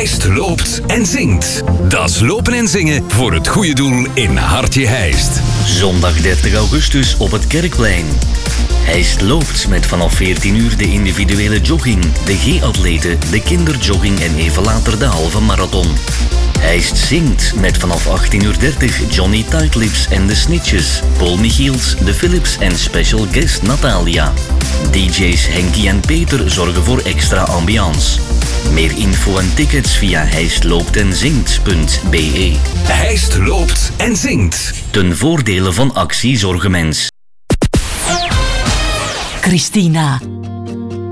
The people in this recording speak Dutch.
Heist loopt en zingt. Dat is lopen en zingen voor het goede doel in Hartje Heist. Zondag 30 augustus op het Kerkplein. Heist loopt met vanaf 14 uur de individuele jogging, de G-atleten, de kinderjogging en even later de halve marathon. Heist zingt met vanaf 18:30 Johnny Tightlips en de Snitches, Paul Michiels, de Philips en special guest Natalia. DJ's Henky en Peter zorgen voor extra ambiance. Meer info en tickets via heistlooptenzingt.be. Heist loopt en zingt. Ten voordele van Actie Zorgenmens. Christina,